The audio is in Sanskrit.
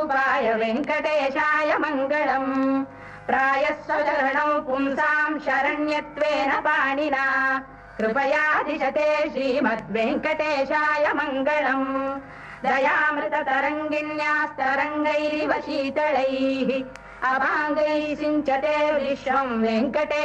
वेङ्कटेशाय मङ्गलम् प्रायस्वचरणौ पुंसाम् शरण्यत्वेन पाणिना कृपया दिशते श्रीमद्वेङ्कटेशाय मङ्गलम् दयामृततरङ्गिन्यास्तरङ्गैरिव शीतलैः अभाङ्गैः सिञ्चते विश्वम् वेङ्कटे